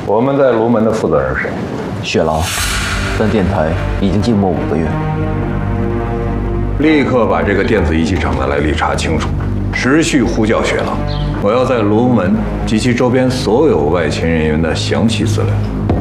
我们在卢门的负责人是谁？ 雪劳，本电台已经静默5个月。 立刻把这个电子仪器厂的来历查清楚，持续呼叫雪劳。我要在卢门及其周边所有外勤人员的详细资料。